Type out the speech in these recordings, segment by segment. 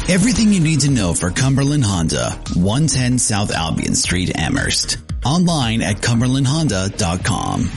Everything you need to know for Cumberland Honda, 110 South Albion Street, Amherst. Online at cumberlandhonda.com.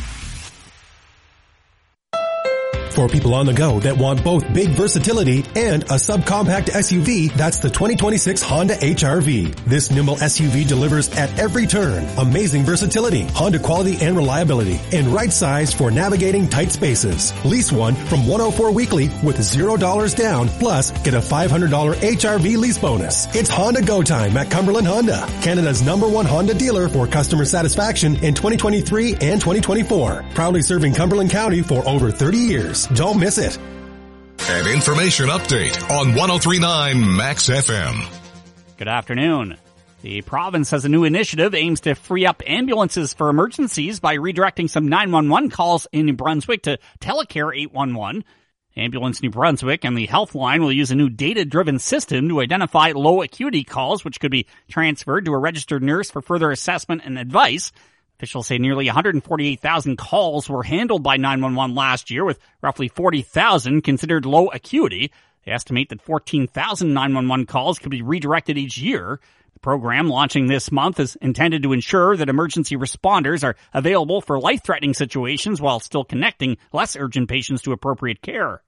For people on the go that want both big versatility and a subcompact SUV, that's the 2026 Honda HR-V. This nimble SUV delivers at every turn amazing versatility, Honda quality and reliability, and right size for navigating tight spaces. Lease one from $104 weekly with $0 down, plus get a $500 HR-V lease bonus. It's Honda Go Time at Cumberland Honda, Canada's #1 Honda dealer for customer satisfaction in 2023 and 2024. Proudly serving Cumberland County for over 30 years. Don't miss it. An information update on 103.9 Max FM. Good afternoon. The province has a new initiative aims to free up ambulances for emergencies by redirecting some 911 calls in New Brunswick to Telecare 811. Ambulance New Brunswick and the Healthline will use a new data-driven system to identify low-acuity calls, which could be transferred to a registered nurse for further assessment and advice. Officials say nearly 148,000 calls were handled by 911 last year, with roughly 40,000 considered low acuity. They estimate that 14,000 911 calls could be redirected each year. The program, launching this month, is intended to ensure that emergency responders are available for life-threatening situations while still connecting less urgent patients to appropriate care.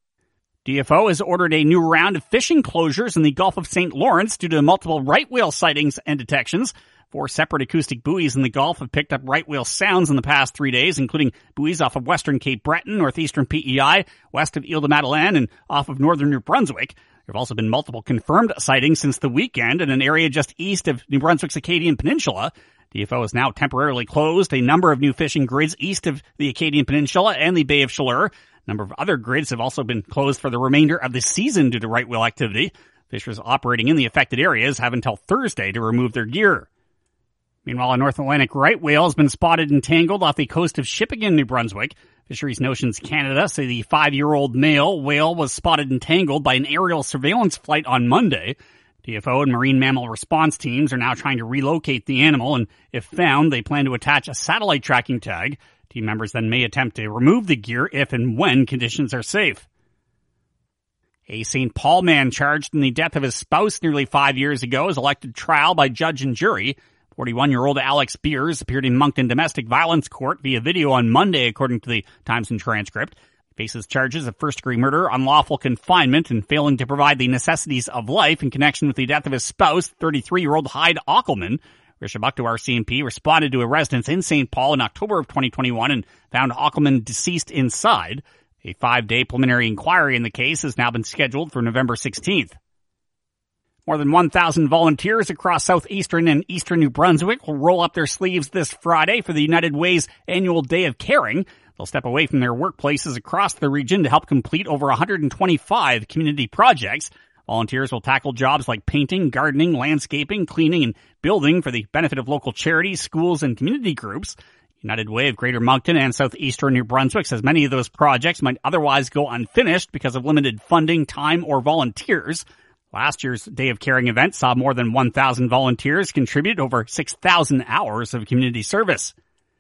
DFO has ordered a new round of fishing closures in the Gulf of St. Lawrence due to multiple right whale sightings and detections. 4 separate acoustic buoys in the Gulf have picked up right whale sounds in the past 3 days, including buoys off of western Cape Breton, northeastern PEI, west of Ile de Madeleine, and off of northern New Brunswick. There have also been multiple confirmed sightings since the weekend in an area just east of New Brunswick's Acadian Peninsula. DFO has now temporarily closed a number of new fishing grids east of the Acadian Peninsula and the Bay of Chaleur. A number of other grids have also been closed for the remainder of the season due to right whale activity. Fishers operating in the affected areas have until Thursday to remove their gear. Meanwhile, a North Atlantic right whale has been spotted entangled off the coast of Shippagan, New Brunswick. Fisheries Notions Canada say the 5-year-old male whale was spotted entangled by an aerial surveillance flight on Monday. DFO and marine mammal response teams are now trying to relocate the animal, and if found, they plan to attach a satellite tracking tag. Team members then may attempt to remove the gear if and when conditions are safe. A St. Paul man charged in the death of his spouse nearly 5 years ago is elected trial by judge and jury. 41-year-old Alex Beers appeared in Moncton Domestic Violence Court via video on Monday, according to the Times and Transcript. He faces charges of first-degree murder, unlawful confinement, and failing to provide the necessities of life in connection with the death of his spouse, 33-year-old Hyde Ockelman. Rishabuktu RCMP responded to a residence in St. Paul in October of 2021 and found Ockelman deceased inside. A 5-day preliminary inquiry in the case has now been scheduled for November 16th. More than 1,000 volunteers across southeastern and eastern New Brunswick will roll up their sleeves this Friday for the United Way's annual Day of Caring. They'll step away from their workplaces across the region to help complete over 125 community projects. Volunteers will tackle jobs like painting, gardening, landscaping, cleaning, and building for the benefit of local charities, schools, and community groups. United Way of Greater Moncton and southeastern New Brunswick says many of those projects might otherwise go unfinished because of limited funding, time, or volunteers. Last year's Day of Caring event saw more than 1,000 volunteers contribute over 6,000 hours of community service.